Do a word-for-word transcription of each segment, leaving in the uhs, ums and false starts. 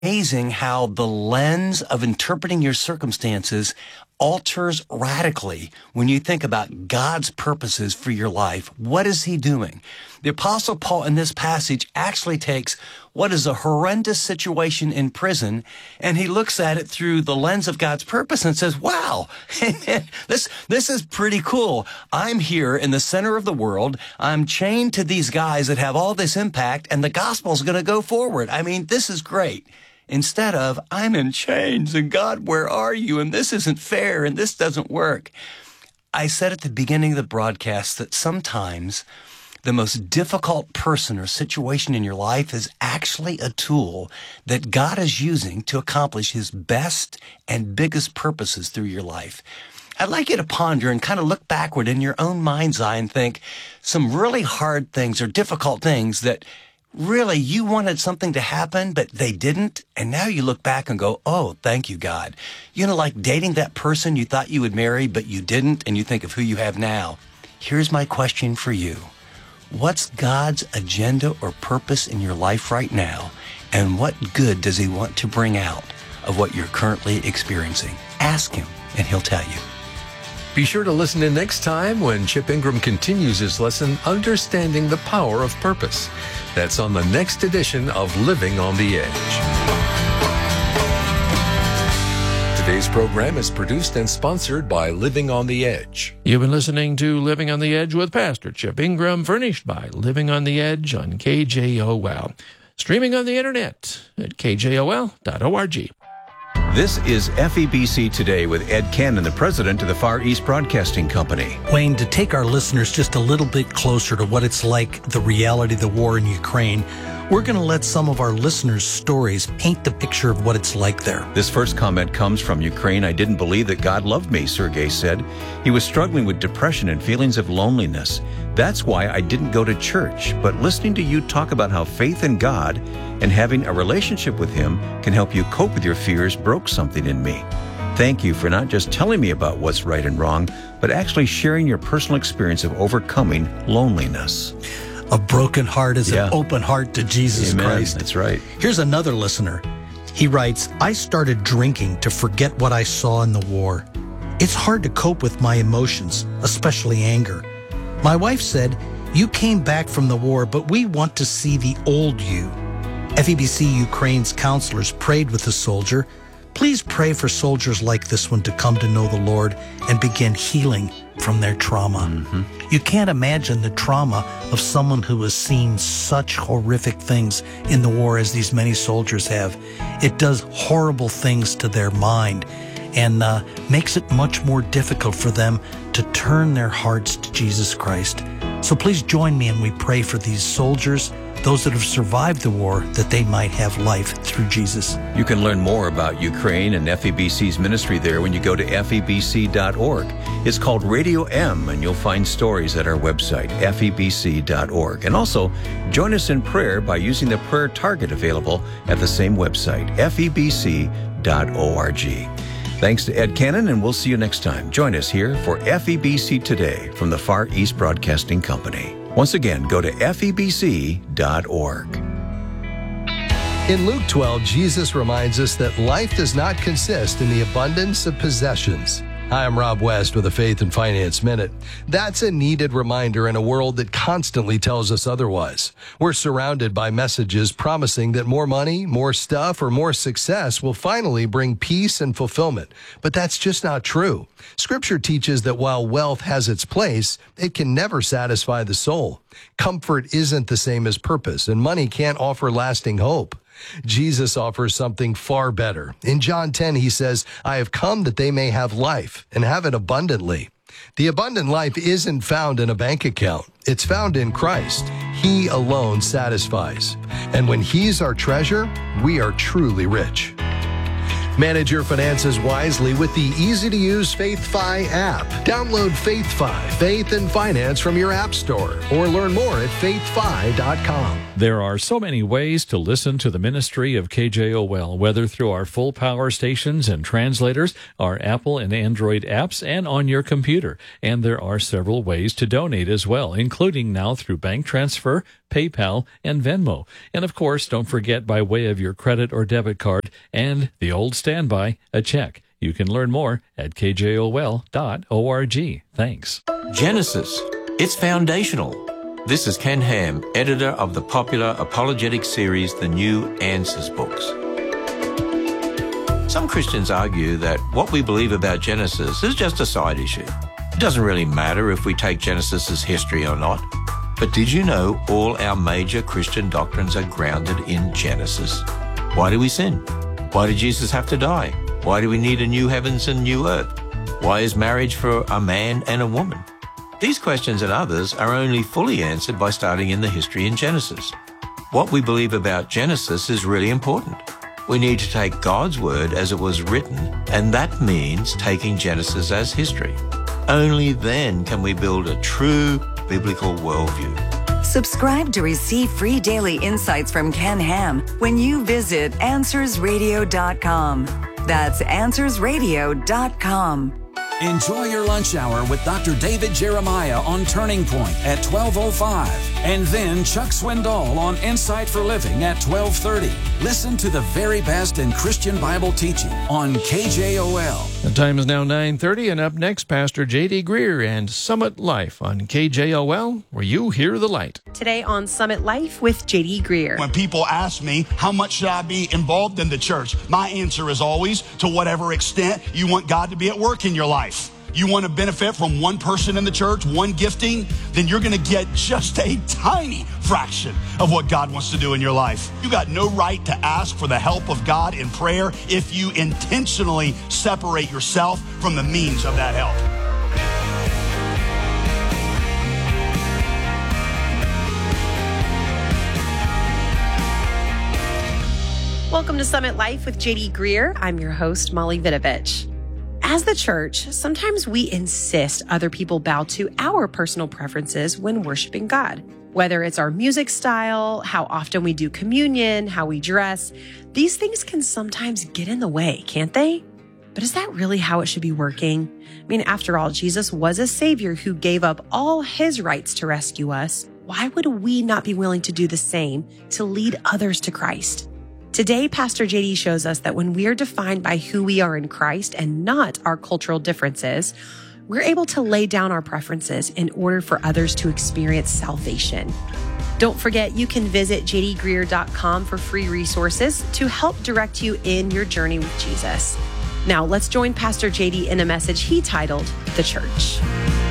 Amazing how the lens of interpreting your circumstances alters radically when you think about God's purposes for your life. What is he doing? The Apostle Paul in this passage actually takes what is a horrendous situation in prison, and he looks at it through the lens of God's purpose and says, wow, this, this is pretty cool. I'm here in the center of the world. I'm chained to these guys that have all this impact, and the gospel's going to go forward. I mean, this is great. Instead of, I'm in chains, and God, where are you? And this isn't fair, and this doesn't work. I said at the beginning of the broadcast that sometimes the most difficult person or situation in your life is actually a tool that God is using to accomplish his best and biggest purposes through your life. I'd like you to ponder and kind of look backward in your own mind's eye and think some really hard things or difficult things that really you wanted something to happen, but they didn't. And now you look back and go, oh, thank you, God. You know, like dating that person you thought you would marry, but you didn't, and you think of who you have now. Here's my question for you. What's God's agenda or purpose in your life right now? And what good does he want to bring out of what you're currently experiencing? Ask him, and he'll tell you. Be sure to listen in next time when Chip Ingram continues his lesson, Understanding the Power of Purpose. That's on the next edition of Living on the Edge. Today's program is produced and sponsored by Living on the Edge. You've been listening to Living on the Edge with Pastor Chip Ingram, furnished by Living on the Edge on K J O L. Streaming on the internet at K J O L dot org. This is F E B C Today with Ed Cannon, the president of the Far East Broadcasting Company. Wayne, to take our listeners just a little bit closer to what it's like, the reality of the war in Ukraine, we're going to let some of our listeners' stories paint the picture of what it's like there. This first comment comes from Ukraine. I didn't believe that God loved me, Sergei said. He was struggling with depression and feelings of loneliness. That's why I didn't go to church. But listening to you talk about how faith in God and having a relationship with him can help you cope with your fears broke something in me. Thank you for not just telling me about what's right and wrong, but actually sharing your personal experience of overcoming loneliness. A broken heart is yeah. an open heart to Jesus Amen. Christ. That's right. Here's another listener. He writes, I started drinking to forget what I saw in the war. It's hard to cope with my emotions, especially anger. My wife said, you came back from the war, but we want to see the old you. F E B C Ukraine's counselors prayed with the soldier. Please pray for soldiers like this one to come to know the Lord and begin healing from their trauma. Mm-hmm. You can't imagine the trauma of someone who has seen such horrific things in the war as these many soldiers have. It does horrible things to their mind and uh, makes it much more difficult for them to turn their hearts to Jesus Christ. So please join me and we pray for these soldiers, those that have survived the war, that they might have life through Jesus. You can learn more about Ukraine and F E B C's ministry there when you go to F E B C dot org. It's called Radio M, and you'll find stories at our website, F E B C dot org. And also, join us in prayer by using the prayer target available at the same website, F E B C dot org. Thanks to Ed Cannon, and we'll see you next time. Join us here for F E B C Today from the Far East Broadcasting Company. Once again, go to F E B C dot org. In Luke twelve, Jesus reminds us that life does not consist in the abundance of possessions. Hi, I'm Rob West with a Faith and Finance Minute. That's a needed reminder in a world that constantly tells us otherwise. We're surrounded by messages promising that more money, more stuff, or more success will finally bring peace and fulfillment. But that's just not true. Scripture teaches that while wealth has its place, it can never satisfy the soul. Comfort isn't the same as purpose, and money can't offer lasting hope. Jesus offers something far better. In John ten, he says, I have come that they may have life and have it abundantly. The abundant life isn't found in a bank account. It's found in Christ. He alone satisfies. And when he's our treasure, we are truly rich. Manage your finances wisely with the easy-to-use FaithFi app. Download FaithFi, Faith and Finance from your app store, or learn more at faith fi dot com. There are so many ways to listen to the ministry of K J O L, whether through our full power stations and translators, our Apple and Android apps, and on your computer. And there are several ways to donate as well, including now through bank transfer, PayPal, and Venmo. And of course, don't forget by way of your credit or debit card and the old standby, a check. You can learn more at k j o l dot org. Thanks. Genesis. It's foundational. This is Ken Ham, editor of the popular apologetic series, The New Answers books. Some Christians argue that what we believe about Genesis is just a side issue. It doesn't really matter if we take Genesis as history or not. But did you know all our major Christian doctrines are grounded in Genesis? Why do we sin? Why did Jesus have to die? Why do we need a new heavens and new earth? Why is marriage for a man and a woman? These questions and others are only fully answered by starting in the history in Genesis. What we believe about Genesis is really important. We need to take God's word as it was written, and that means taking Genesis as history. Only then can we build a true biblical worldview. Subscribe to receive free daily insights from Ken Ham when you visit answers radio dot com. That's answers radio dot com. Enjoy your lunch hour with Doctor David Jeremiah on Turning Point at twelve oh five. And then Chuck Swindoll on Insight for Living at twelve thirty. Listen to the very best in Christian Bible teaching on K J O L. The time is now nine thirty, and up next, Pastor J D Greer and Summit Life on K J O L, where you hear the light. Today on Summit Life with J D Greer. When people ask me, how much should I be involved in the church? My answer is always, to whatever extent you want God to be at work in your life. You want to benefit from one person in the church, one gifting, then you're going to get just a tiny fraction of what God wants to do in your life. You got no right to ask for the help of God in prayer if you intentionally separate yourself from the means of that help. Welcome to Summit Life with J D Greer. I'm your host, Molly Vidovich. As the church, sometimes we insist other people bow to our personal preferences when worshiping God. Whether it's our music style, how often we do communion, how we dress, these things can sometimes get in the way, can't they? But is that really how it should be working? I mean, after all, Jesus was a savior who gave up all his rights to rescue us. Why would we not be willing to do the same to lead others to Christ? Today, Pastor J D shows us that when we are defined by who we are in Christ and not our cultural differences, we're able to lay down our preferences in order for others to experience salvation. Don't forget, you can visit j d greer dot com for free resources to help direct you in your journey with Jesus. Now, let's join Pastor J D in a message he titled, The Church.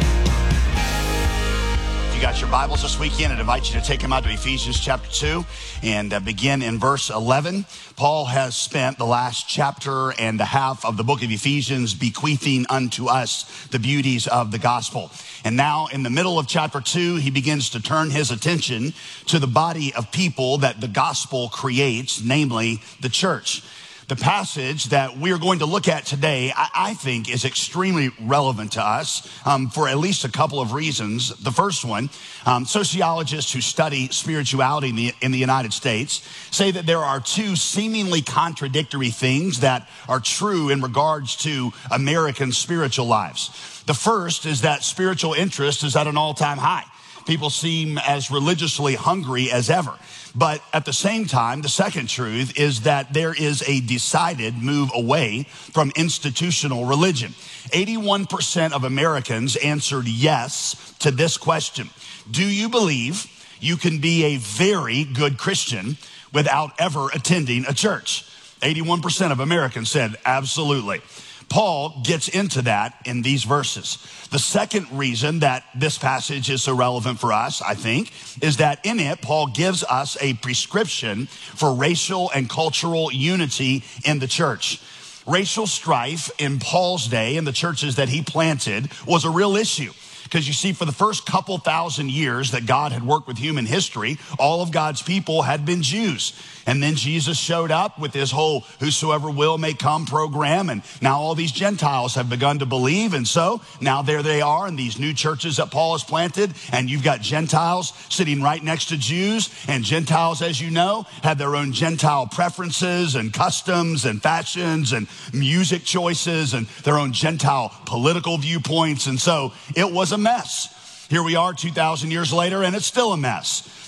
You got your Bibles this weekend, I'd invite you to take them out to Ephesians chapter two and uh, begin in verse eleven. Paul has spent the last chapter and a half of the book of Ephesians bequeathing unto us the beauties of the gospel. And now in the middle of chapter two, he begins to turn his attention to the body of people that the gospel creates, namely the church. The passage that we're going to look at today, I, I think, is extremely relevant to us um, for at least a couple of reasons. The first one, um, sociologists who study spirituality in the, in the United States say that there are two seemingly contradictory things that are true in regards to American spiritual lives. The first is that spiritual interest is at an all-time high. People seem as religiously hungry as ever. But at the same time, the second truth is that there is a decided move away from institutional religion. eighty-one percent of Americans answered yes to this question. Do you believe you can be a very good Christian without ever attending a church? eighty-one percent of Americans said absolutely. Paul gets into that in these verses. The second reason that this passage is so relevant for us, I think, is that in it, Paul gives us a prescription for racial and cultural unity in the church. Racial strife in Paul's day, in the churches that he planted, was a real issue. Because you see, for the first couple thousand years that God had worked with human history, all of God's people had been Jews. And then Jesus showed up with his whole whosoever will may come program. And now all these Gentiles have begun to believe. And so now there they are in these new churches that Paul has planted. And you've got Gentiles sitting right next to Jews. And Gentiles, as you know, have their own Gentile preferences and customs and fashions and music choices and their own Gentile political viewpoints. And so it was a mess. Here we are two thousand years later, and it's still a mess.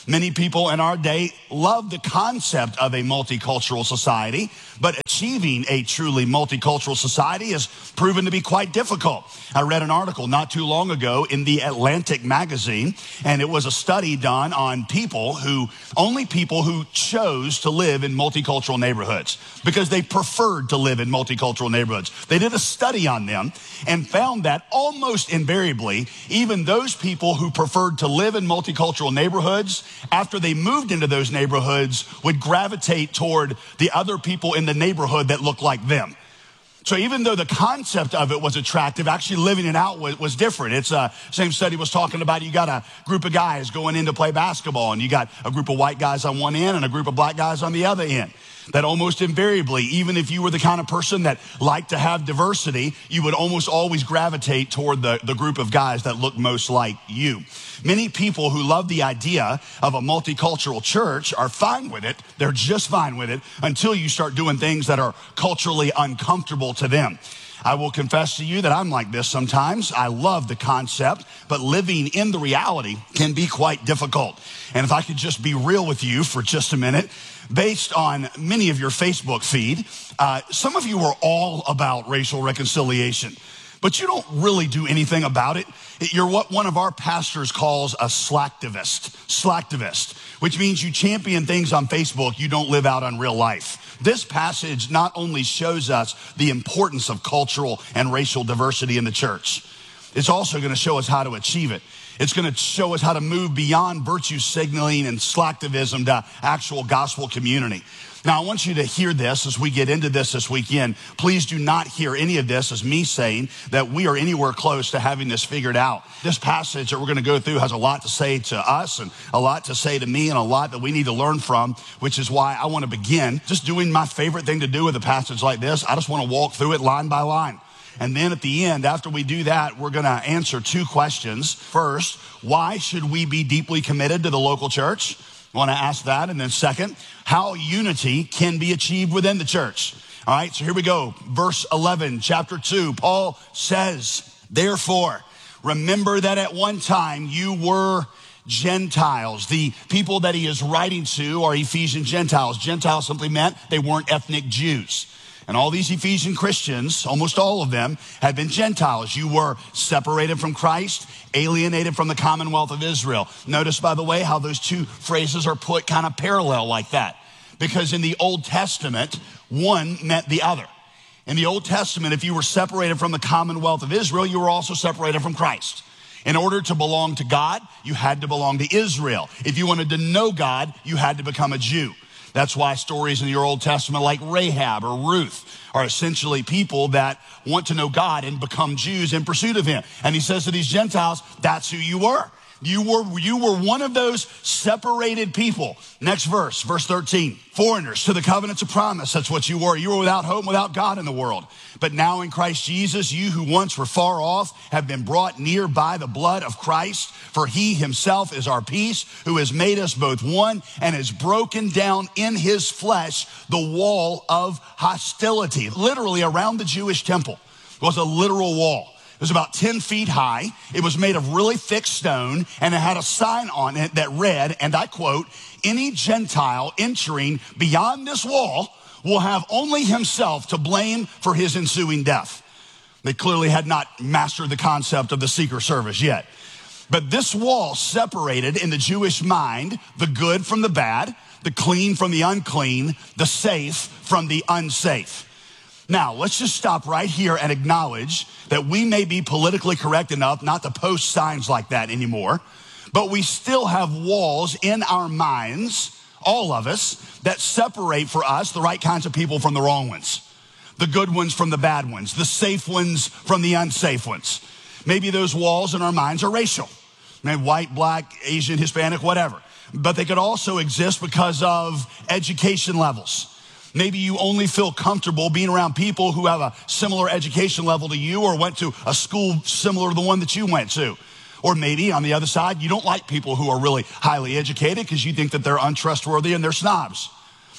Many people in our day love the concept of a multicultural society, but achieving a truly multicultural society has proven to be quite difficult. I read an article not too long ago in the Atlantic magazine, and it was a study done on people who, only people who chose to live in multicultural neighborhoods because they preferred to live in multicultural neighborhoods. They did a study on them and found that almost invariably, even those people who preferred to live in multicultural neighborhoods, after they moved into those neighborhoods, would gravitate toward the other people in the neighborhood that looked like them. So even though the concept of it was attractive, actually living it out was, was different. It's uh, same study was talking about, you got a group of guys going in to play basketball, and you got a group of white guys on one end and a group of black guys on the other end. That almost invariably, even if you were the kind of person that liked to have diversity, you would almost always gravitate toward the, the group of guys that look most like you. Many people who love the idea of a multicultural church are fine with it. They're just fine with it until you start doing things that are culturally uncomfortable to them. I will confess to you that I'm like this sometimes. I love the concept, but living in the reality can be quite difficult. And if I could just be real with you for just a minute, based on many of your Facebook feed, uh, some of you are all about racial reconciliation, but you don't really do anything about it. You're what one of our pastors calls a slacktivist, slacktivist, which means you champion things on Facebook you don't live out on real life. This passage not only shows us the importance of cultural and racial diversity in the church, it's also going to show us how to achieve it. It's going to show us how to move beyond virtue signaling and slacktivism to actual gospel community. Now, I want you to hear this as we get into this this weekend. Please do not hear any of this as me saying that we are anywhere close to having this figured out. This passage that we're going to go through has a lot to say to us and a lot to say to me and a lot that we need to learn from, which is why I want to begin just doing my favorite thing to do with a passage like this. I just want to walk through it line by line. And then at the end, after we do that, we're going to answer two questions. First, why should we be deeply committed to the local church? I want to ask that. And then second, how unity can be achieved within the church. All right, so here we go. Verse eleven, chapter two, Paul says, therefore, remember that at one time you were Gentiles. The people that he is writing to are Ephesian Gentiles. Gentiles simply meant they weren't ethnic Jews. And all these Ephesian Christians, almost all of them, had been Gentiles. You were separated from Christ, alienated from the commonwealth of Israel. Notice, by the way, how those two phrases are put kind of parallel like that. Because in the Old Testament, one meant the other. In the Old Testament, if you were separated from the commonwealth of Israel, you were also separated from Christ. In order to belong to God, you had to belong to Israel. If you wanted to know God, you had to become a Jew. That's why stories in your Old Testament like Rahab or Ruth are essentially people that want to know God and become Jews in pursuit of him. And he says to these Gentiles, that's who you were. You were, you were one of those separated people. Next verse, verse thirteen. Foreigners to the covenants of promise. That's what you were. You were without hope, without God in the world. But now in Christ Jesus, you who once were far off have been brought near by the blood of Christ. For he himself is our peace, who has made us both one and has broken down in his flesh the wall of hostility. Literally around the Jewish temple was a literal wall. It was about ten feet high. It was made of really thick stone, and it had a sign on it that read, and I quote, any Gentile entering beyond this wall will have only himself to blame for his ensuing death. They clearly had not mastered the concept of the Secret Service yet. But this wall separated in the Jewish mind the good from the bad, the clean from the unclean, the safe from the unsafe. Now, let's just stop right here and acknowledge that we may be politically correct enough not to post signs like that anymore, but we still have walls in our minds, all of us, that separate for us the right kinds of people from the wrong ones, the good ones from the bad ones, the safe ones from the unsafe ones. Maybe those walls in our minds are racial, maybe white, black, Asian, Hispanic, whatever, but they could also exist because of education levels. Maybe you only feel comfortable being around people who have a similar education level to you or went to a school similar to the one that you went to. Or maybe on the other side, you don't like people who are really highly educated because you think that they're untrustworthy and they're snobs.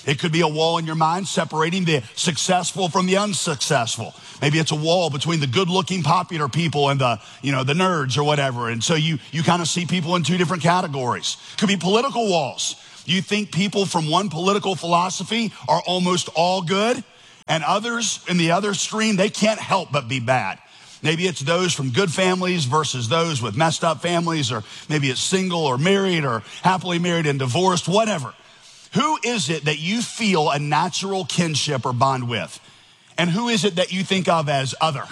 It could be a wall in your mind separating the successful from the unsuccessful. Maybe it's a wall between the good-looking popular people and the, you know, the nerds or whatever. And so you, you kind of see people in two different categories. Could be political walls. You think people from one political philosophy are almost all good, and others in the other stream, they can't help but be bad. Maybe it's those from good families versus those with messed up families, or maybe it's single or married or happily married and divorced, whatever. Who is it that you feel a natural kinship or bond with? And who is it that you think of as other?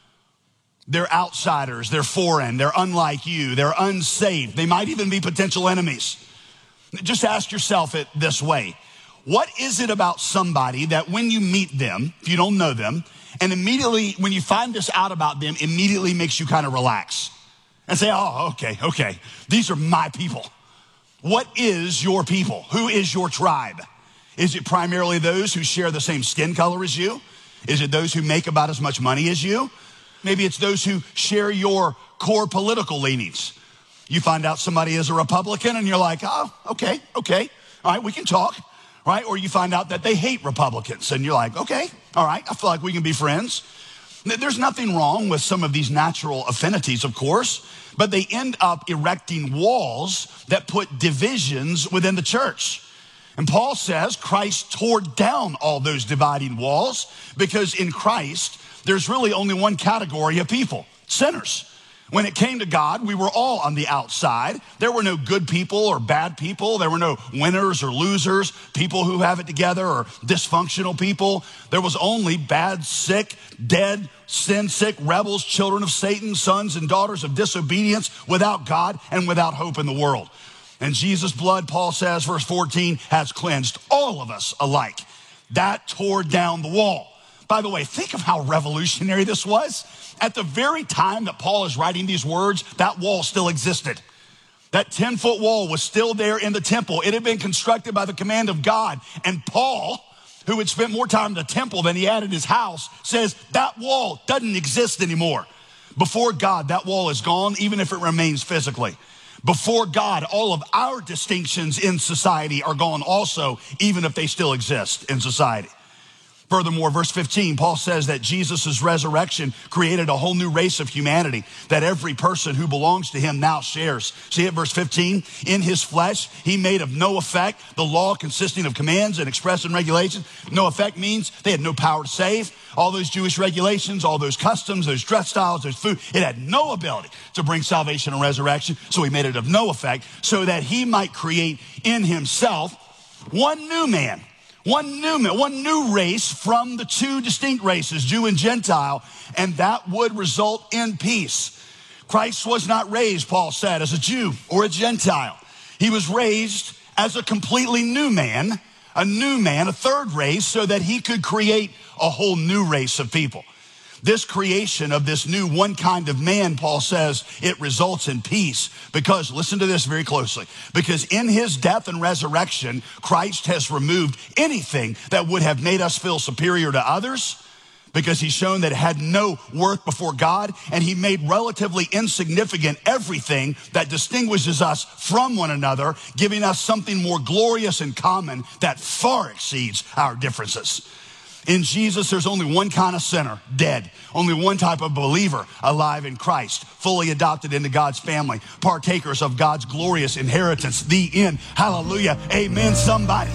They're outsiders, they're foreign, they're unlike you, they're unsaved. They might even be potential enemies. Just ask yourself it this way. What is it about somebody that when you meet them, if you don't know them, and immediately when you find this out about them, immediately makes you kind of relax and say, oh, okay, okay, these are my people. What is your people? Who is your tribe? Is it primarily those who share the same skin color as you? Is it those who make about as much money as you? Maybe it's those who share your core political leanings. You find out somebody is a Republican and you're like, oh, okay, okay, all right, we can talk, right? Or you find out that they hate Republicans and you're like, okay, all right, I feel like we can be friends. There's nothing wrong with some of these natural affinities, of course, but they end up erecting walls that put divisions within the church. And Paul says Christ tore down all those dividing walls because in Christ, there's really only one category of people, sinners. When it came to God, we were all on the outside. There were no good people or bad people. There were no winners or losers, people who have it together or dysfunctional people. There was only bad, sick, dead, sin-sick rebels, children of Satan, sons and daughters of disobedience without God and without hope in the world. And Jesus' blood, Paul says, verse fourteen, has cleansed all of us alike. That tore down the wall. By the way, think of how revolutionary this was. At the very time that Paul is writing these words, that wall still existed. That ten-foot wall was still there in the temple. It had been constructed by the command of God. And Paul, who had spent more time in the temple than he had in his house, says that wall doesn't exist anymore. Before God, that wall is gone, even if it remains physically. Before God, all of our distinctions in society are gone also, even if they still exist in society. Furthermore, verse fifteen, Paul says that Jesus' resurrection created a whole new race of humanity that every person who belongs to him now shares. See it, verse fifteen, in his flesh, he made of no effect the law consisting of commands and express and regulations. No effect means they had no power to save. All those Jewish regulations, all those customs, those dress styles, those food, it had no ability to bring salvation and resurrection. So he made it of no effect so that he might create in himself one new man. One new, one new race from the two distinct races, Jew and Gentile, and that would result in peace. Christ was not raised, Paul said, as a Jew or a Gentile. He was raised as a completely new man, a new man, a third race, so that he could create a whole new race of people. This creation of this new one kind of man, Paul says, it results in peace because, listen to this very closely, because in his death and resurrection, Christ has removed anything that would have made us feel superior to others, because he's shown that it had no worth before God, and he made relatively insignificant everything that distinguishes us from one another, giving us something more glorious in common that far exceeds our differences. In Jesus, there's only one kind of sinner, dead. Only one type of believer, alive in Christ, fully adopted into God's family, partakers of God's glorious inheritance. The end. Hallelujah. Amen, somebody.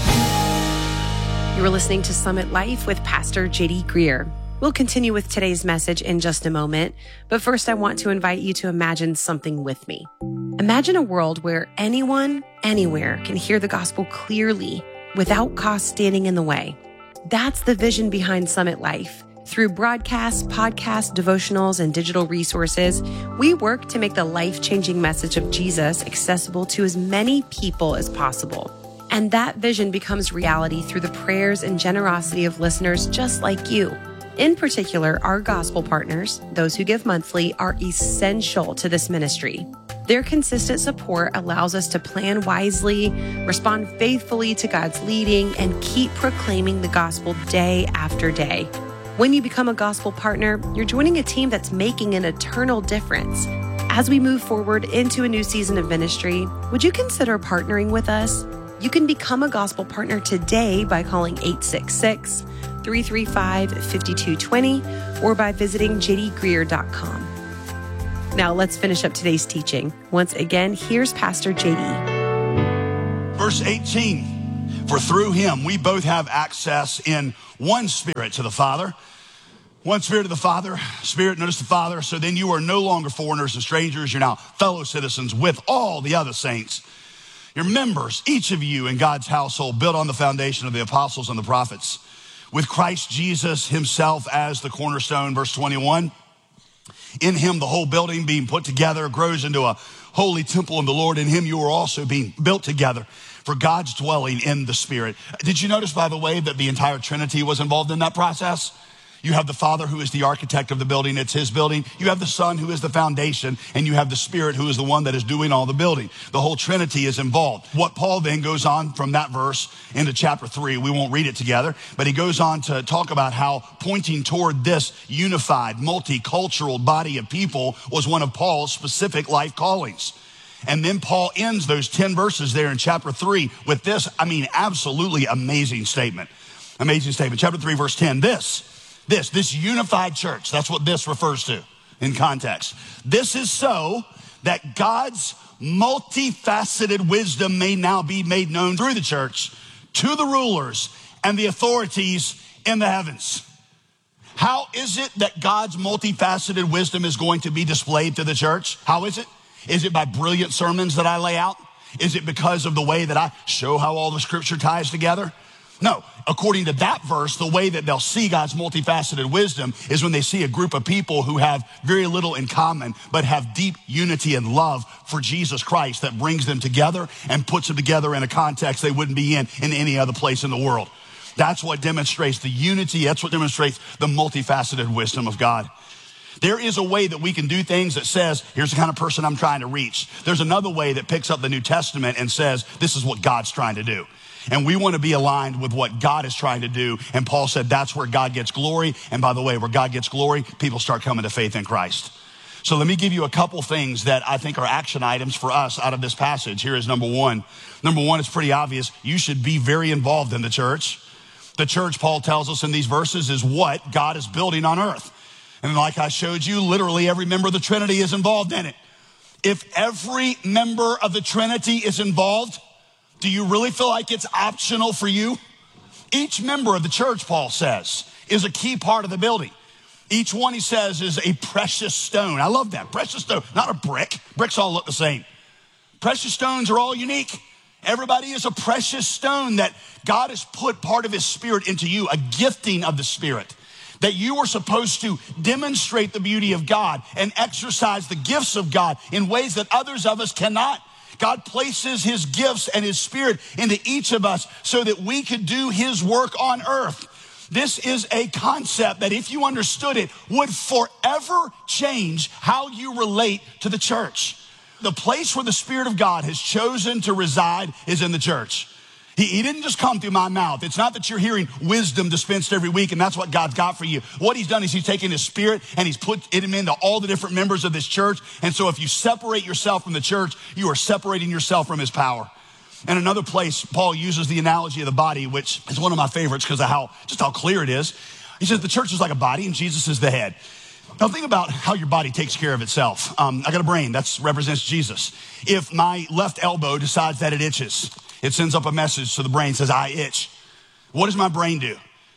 You are listening to Summit Life with Pastor J D Greer. We'll continue with today's message in just a moment, but first I want to invite you to imagine something with me. Imagine a world where anyone, anywhere can hear the gospel clearly without cost standing in the way. That's the vision behind Summit Life. Through broadcasts, podcasts, devotionals, and digital resources, we work to make the life-changing message of Jesus accessible to as many people as possible. And that vision becomes reality through the prayers and generosity of listeners just like you. In particular, our gospel partners, those who give monthly, are essential to this ministry. Their consistent support allows us to plan wisely, respond faithfully to God's leading, and keep proclaiming the gospel day after day. When you become a gospel partner, you're joining a team that's making an eternal difference. As we move forward into a new season of ministry, would you consider partnering with us? You can become a gospel partner today by calling eight six six, three three five, five two two zero or by visiting j d greer dot com. Now let's finish up today's teaching. Once again, here's Pastor J D. Verse eighteen, for through him we both have access in one Spirit to the Father. One Spirit to the Father, Spirit, notice the Father. So then you are no longer foreigners and strangers. You're now fellow citizens with all the other saints. You're members, each of you, in God's household, built on the foundation of the apostles and the prophets, with Christ Jesus himself as the cornerstone. Verse twenty-one, in him the whole building being put together grows into a holy temple in the Lord. In him you are also being built together for God's dwelling in the Spirit. Did you notice, by the way, that the entire Trinity was involved in that process? You have the Father who is the architect of the building. It's his building. You have the Son who is the foundation, and you have the Spirit who is the one that is doing all the building. The whole Trinity is involved. What Paul then goes on from that verse into chapter three, we won't read it together, but he goes on to talk about how pointing toward this unified, multicultural body of people was one of Paul's specific life callings. And then Paul ends those ten verses there in chapter three with this, I mean, absolutely amazing statement. Amazing statement. Chapter three, verse ten, this. This, this unified church, that's what this refers to in context. This is so that God's multifaceted wisdom may now be made known through the church to the rulers and the authorities in the heavens. How is it that God's multifaceted wisdom is going to be displayed to the church? How is it? Is it by brilliant sermons that I lay out? Is it because of the way that I show how all the scripture ties together? No, according to that verse, the way that they'll see God's multifaceted wisdom is when they see a group of people who have very little in common, but have deep unity and love for Jesus Christ that brings them together and puts them together in a context they wouldn't be in in any other place in the world. That's what demonstrates the unity. That's what demonstrates the multifaceted wisdom of God. There is a way that we can do things that says, here's the kind of person I'm trying to reach. There's another way that picks up the New Testament and says, this is what God's trying to do. And we want to be aligned with what God is trying to do. And Paul said that's where God gets glory. And by the way, where God gets glory, people start coming to faith in Christ. So let me give you a couple things that I think are action items for us out of this passage. Here is number one. Number one, it's pretty obvious. You should be very involved in the church. The church, Paul tells us in these verses, is what God is building on earth. And like I showed you, literally every member of the Trinity is involved in it. If every member of the Trinity is involved, do you really feel like it's optional for you? Each member of the church, Paul says, is a key part of the building. Each one, he says, is a precious stone. I love that. Precious stone, not a brick. Bricks all look the same. Precious stones are all unique. Everybody is a precious stone that God has put part of his Spirit into you, a gifting of the Spirit, that you are supposed to demonstrate the beauty of God and exercise the gifts of God in ways that others of us cannot. God places his gifts and his Spirit into each of us so that we could do his work on earth. This is a concept that, if you understood it, would forever change how you relate to the church. The place where the Spirit of God has chosen to reside is in the church. He, he didn't just come through my mouth. It's not that you're hearing wisdom dispensed every week and that's what God's got for you. What he's done is he's taken his Spirit and he's put it into all the different members of this church. And so if you separate yourself from the church, you are separating yourself from his power. And another place, Paul uses the analogy of the body, which is one of my favorites because of how, just how clear it is. He says the church is like a body and Jesus is the head. Now think about how your body takes care of itself. Um, I got a brain, that represents Jesus. If my left elbow decides that it itches, it sends up a message to the brain, says, I itch. What does my brain do?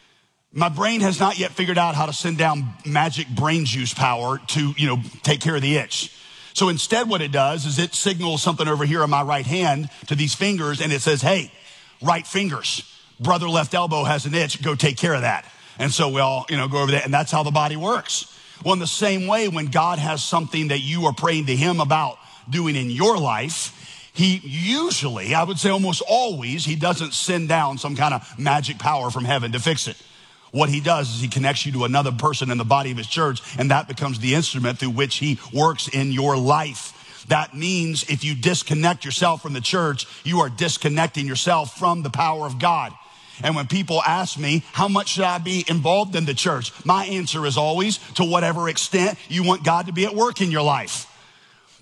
My brain has not yet figured out how to send down magic brain juice power to, you know, take care of the itch. So instead what it does is it signals something over here on my right hand to these fingers and it says, hey, right fingers, brother left elbow has an itch, go take care of that. And so we all, you know, go over there and that's how the body works. Well, in the same way, when God has something that you are praying to him about doing in your life, he usually, I would say almost always, he doesn't send down some kind of magic power from heaven to fix it. What he does is he connects you to another person in the body of his church, and that becomes the instrument through which he works in your life. That means if you disconnect yourself from the church, you are disconnecting yourself from the power of God. And when people ask me, how much should I be involved in the church? My answer is always, to whatever extent you want God to be at work in your life.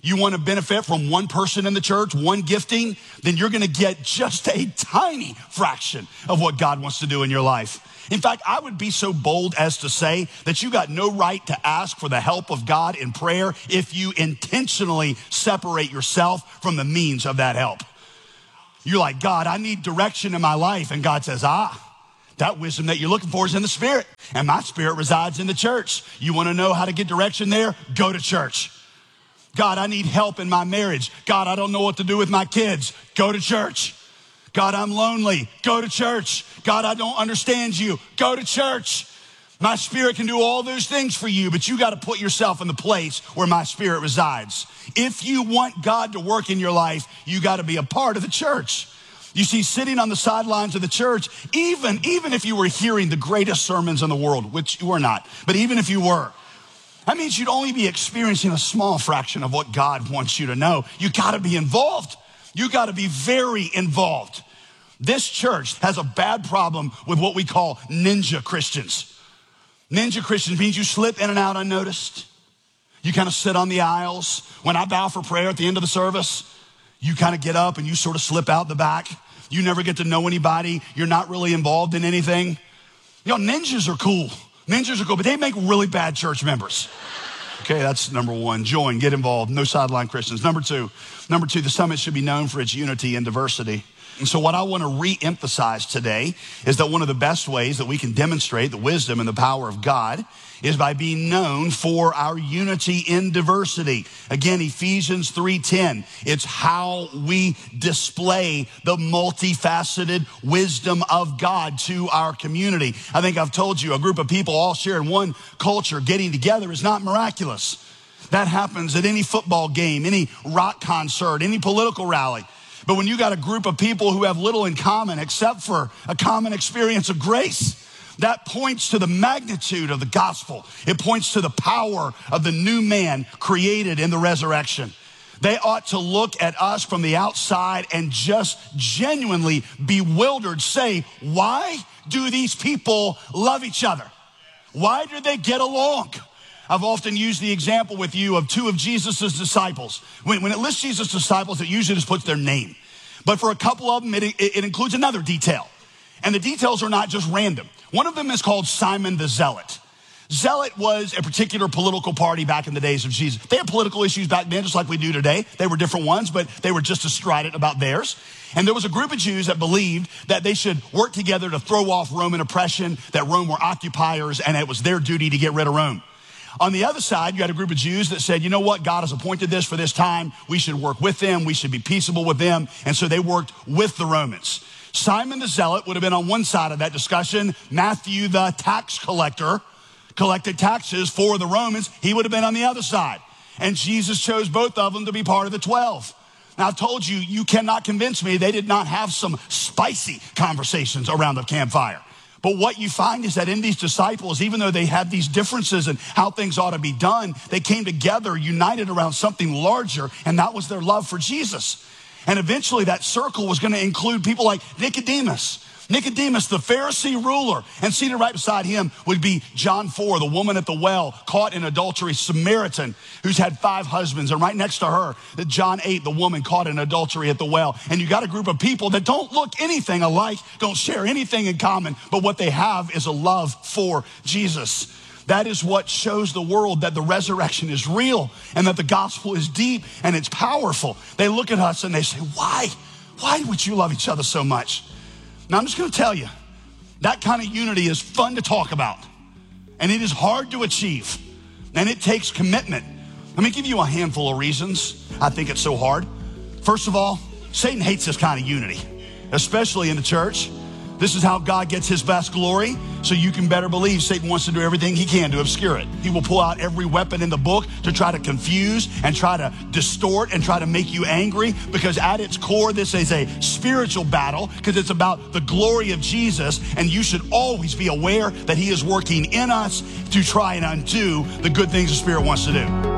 You want to benefit from one person in the church, one gifting, then you're going to get just a tiny fraction of what God wants to do in your life. In fact, I would be so bold as to say that you got no right to ask for the help of God in prayer if you intentionally separate yourself from the means of that help. You're like, God, I need direction in my life. And God says, ah, that wisdom that you're looking for is in the Spirit. And my Spirit resides in the church. You want to know how to get direction there? Go to church. God, I need help in my marriage. God, I don't know what to do with my kids. Go to church. God, I'm lonely. Go to church. God, I don't understand you. Go to church. My Spirit can do all those things for you, but you got to put yourself in the place where my Spirit resides. If you want God to work in your life, you got to be a part of the church. You see, sitting on the sidelines of the church, even, even if you were hearing the greatest sermons in the world, which you are not, but even if you were, that means you'd only be experiencing a small fraction of what God wants you to know. You got to be involved. You got to be very involved. This church has a bad problem with what we call ninja Christians. Ninja Christians means you slip in and out unnoticed. You kind of sit on the aisles. When I bow for prayer at the end of the service, you kind of get up and you sort of slip out the back. You never get to know anybody. You're not really involved in anything. You know, ninjas are cool. Ninjas are cool, but they make really bad church members. Okay, that's number one. Join, get involved. No sideline Christians. Number two, number two, the summit should be known for its unity and diversity. And so what I want to re-emphasize today is that one of the best ways that we can demonstrate the wisdom and the power of God is by being known for our unity in diversity. Again, Ephesians three ten, it's how we display the multifaceted wisdom of God to our community. I think I've told you, a group of people all sharing one culture getting together is not miraculous. That happens at any football game, any rock concert, any political rally. But when you got a group of people who have little in common except for a common experience of grace, that points to the magnitude of the gospel. It points to the power of the new man created in the resurrection. They ought to look at us from the outside and just genuinely bewildered say, why do these people love each other? Why do they get along? I've often used the example with you of two of Jesus's disciples. When, when it lists Jesus' disciples, it usually just puts their name. But for a couple of them, it, it includes another detail. And the details are not just random. One of them is called Simon the Zealot. Zealot was a particular political party back in the days of Jesus. They had political issues back then, just like we do today. They were different ones, but they were just as strident about theirs. And there was a group of Jews that believed that they should work together to throw off Roman oppression, that Rome were occupiers, and it was their duty to get rid of Rome. On the other side, you had a group of Jews that said, you know what, God has appointed this for this time. We should work with them. We should be peaceable with them. And so they worked with the Romans. Simon the Zealot would have been on one side of that discussion. Matthew the tax collector collected taxes for the Romans. He would have been on the other side. And Jesus chose both of them to be part of the twelve. Now, I've told you, you cannot convince me they did not have some spicy conversations around the campfire. But what you find is that in these disciples, even though they had these differences in how things ought to be done, they came together united around something larger, and that was their love for Jesus. And eventually that circle was going to include people like Nicodemus. Nicodemus, the Pharisee ruler, and seated right beside him would be John four, the woman at the well, caught in adultery, Samaritan, who's had five husbands. And right next to her, the John eight, the woman caught in adultery at the well. And you got a group of people that don't look anything alike, don't share anything in common, but what they have is a love for Jesus. That is what shows the world that the resurrection is real and that the gospel is deep and it's powerful. They look at us and they say, why? Why would you love each other so much? Now, I'm just going to tell you, that kind of unity is fun to talk about, and it is hard to achieve, and it takes commitment. Let me give you a handful of reasons I think it's so hard. First of all, Satan hates this kind of unity, especially in the church. This is how God gets his best glory, so you can better believe Satan wants to do everything he can to obscure it. He will pull out every weapon in the book to try to confuse and try to distort and try to make you angry, because at its core, this is a spiritual battle, because it's about the glory of Jesus, and you should always be aware that he is working in us to try and undo the good things the Spirit wants to do.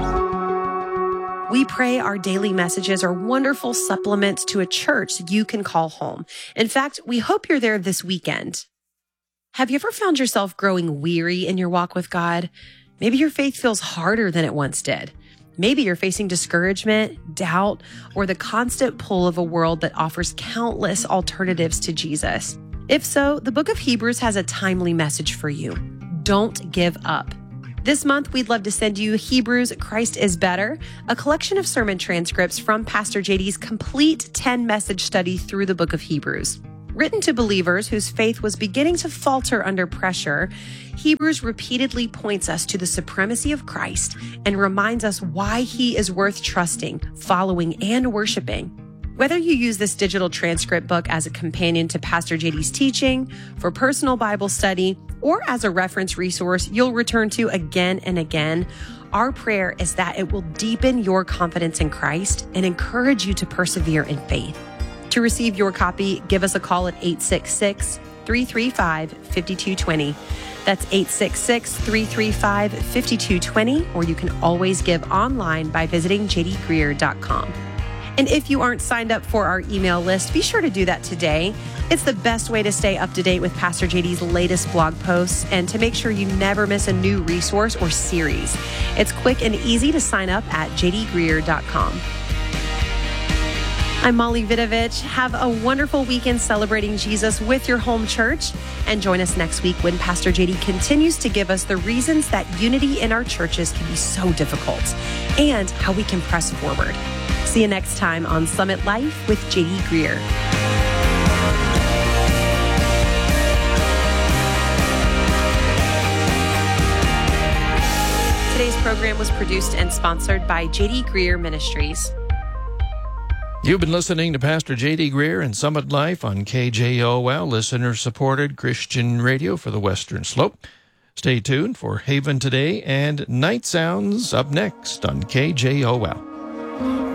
We pray our daily messages are wonderful supplements to a church you can call home. In fact, we hope you're there this weekend. Have you ever found yourself growing weary in your walk with God? Maybe your faith feels harder than it once did. Maybe you're facing discouragement, doubt, or the constant pull of a world that offers countless alternatives to Jesus. If so, the book of Hebrews has a timely message for you. Don't give up. This month, we'd love to send you Hebrews, Christ is Better, a collection of sermon transcripts from Pastor J D's complete ten-message study through the book of Hebrews. Written to believers whose faith was beginning to falter under pressure, Hebrews repeatedly points us to the supremacy of Christ and reminds us why he is worth trusting, following, and worshiping. Whether you use this digital transcript book as a companion to Pastor J D's teaching, for personal Bible study, or as a reference resource you'll return to again and again, our prayer is that it will deepen your confidence in Christ and encourage you to persevere in faith. To receive your copy, give us a call at eight six six, three three five, five two two zero. That's eight six six, three three five, five two two zero, or you can always give online by visiting j d greer dot com. And if you aren't signed up for our email list, be sure to do that today. It's the best way to stay up to date with Pastor J D's latest blog posts and to make sure you never miss a new resource or series. It's quick and easy to sign up at j d greer dot com. I'm Molly Vidovich. Have a wonderful weekend celebrating Jesus with your home church. And join us next week when Pastor J D continues to give us the reasons that unity in our churches can be so difficult and how we can press forward. See you next time on Summit Life with J D Greer. Today's program was produced and sponsored by J D Greer Ministries. You've been listening to Pastor J D Greer and Summit Life on K J O L, listener-supported Christian radio for the Western Slope. Stay tuned for Haven Today and Night Sounds up next on K J O L.